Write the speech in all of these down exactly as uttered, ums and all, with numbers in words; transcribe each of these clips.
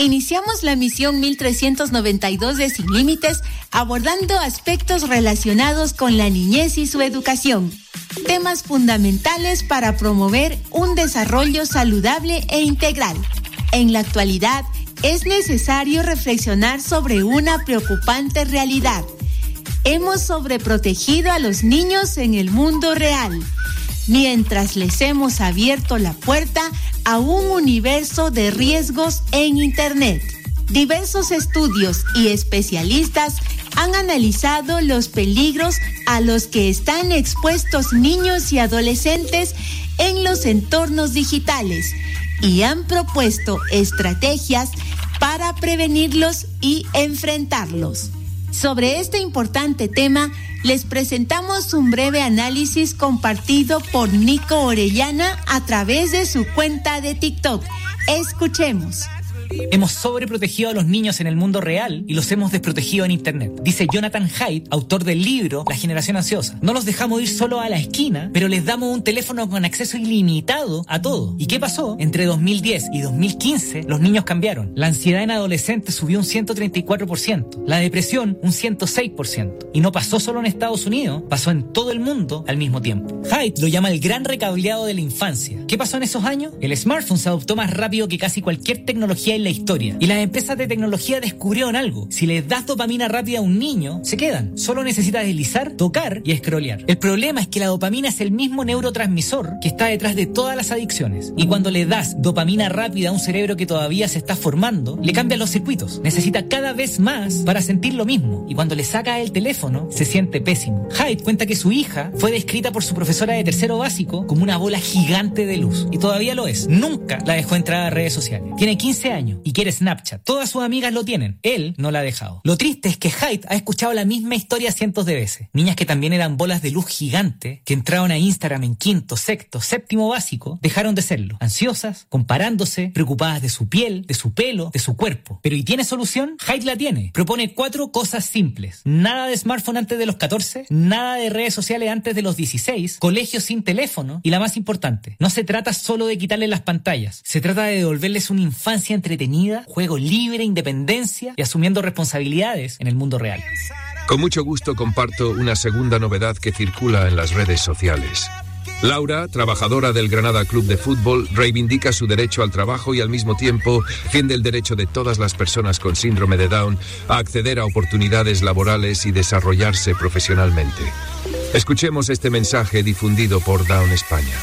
Iniciamos la misión mil trescientos noventa y dos de Sin Límites, abordando aspectos relacionados con la niñez y su educación. Temas fundamentales para promover un desarrollo saludable e integral. En la actualidad, es necesario reflexionar sobre una preocupante realidad. Hemos sobreprotegido a los niños en el mundo real, mientras les hemos abierto la puerta a un universo de riesgos en Internet. Diversos estudios y especialistas han analizado los peligros a los que están expuestos niños y adolescentes en los entornos digitales y han propuesto estrategias para prevenirlos y enfrentarlos. Sobre este importante tema, les presentamos un breve análisis compartido por Nico Orellana a través de su cuenta de TikTok. Escuchemos. Hemos sobreprotegido a los niños en el mundo real y los hemos desprotegido en Internet, dice Jonathan Haidt, autor del libro La generación ansiosa. No los dejamos ir solo a la esquina, pero les damos un teléfono con acceso ilimitado a todo. ¿Y qué pasó? Entre dos mil diez y dos mil quince, los niños cambiaron. La ansiedad en adolescentes subió un ciento treinta y cuatro por ciento, la depresión un ciento seis por ciento. Y no pasó solo en Estados Unidos, pasó en todo el mundo al mismo tiempo. Haidt lo llama el gran recableado de la infancia. ¿Qué pasó en esos años? El smartphone se adoptó más rápido que casi cualquier tecnología en la historia. Y las empresas de tecnología descubrieron algo. Si les das dopamina rápida a un niño, se quedan. Solo necesita deslizar, tocar y scrollear. El problema es que la dopamina es el mismo neurotransmisor que está detrás de todas las adicciones. Y cuando le das dopamina rápida a un cerebro que todavía se está formando, le cambian los circuitos. Necesita cada vez más para sentir lo mismo. Y cuando le saca el teléfono, se siente pésimo. Haidt cuenta que su hija fue descrita por su profesora de tercero básico como una bola gigante de luz. Y todavía lo es. Nunca la dejó entrar a redes sociales. Tiene quince años y quiere Snapchat. Todas sus amigas lo tienen. Él no la ha dejado. Lo triste es que Haidt ha escuchado la misma historia cientos de veces. Niñas que también eran bolas de luz gigante, que entraron a Instagram en quinto, sexto, séptimo básico, dejaron de serlo. Ansiosas, comparándose, preocupadas de su piel, de su pelo, de su cuerpo. Pero ¿y tiene solución? Haidt la tiene. Propone cuatro cosas simples. Nada de smartphone antes de los catorce, nada de redes sociales antes de los dieciséis, colegios sin teléfono y la más importante, no se trata solo de quitarles las pantallas, se trata de devolverles una infancia entretenida, juego libre, independencia y asumiendo responsabilidades en el mundo real. Con mucho gusto comparto una segunda novedad que circula en las redes sociales. Laura, trabajadora del Granada Club de Fútbol, reivindica su derecho al trabajo y al mismo tiempo defiende el derecho de todas las personas con síndrome de Down a acceder a oportunidades laborales y desarrollarse profesionalmente. Escuchemos este mensaje difundido por Down España.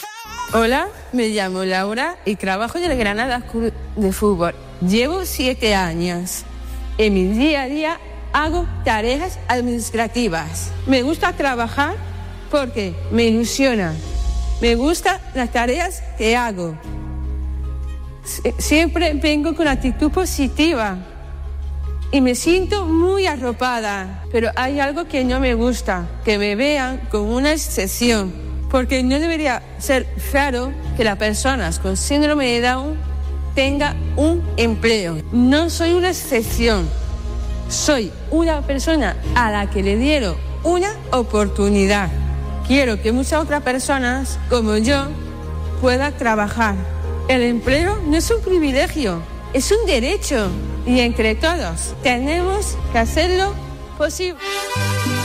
Hola, me llamo Laura y trabajo en el Granada Club de Fútbol. Llevo siete años. En mi día a día hago tareas administrativas. Me gusta trabajar porque me ilusiona. Me gustan las tareas que hago. Siempre vengo con actitud positiva y me siento muy arropada. Pero hay algo que no me gusta, que me vean como una excepción. Porque no debería ser raro que las personas con síndrome de Down tengan un empleo. No soy una excepción. Soy una persona a la que le dieron una oportunidad. Quiero que muchas otras personas, como yo, puedan trabajar. El empleo no es un privilegio, es un derecho. Y entre todos tenemos que hacerlo posible.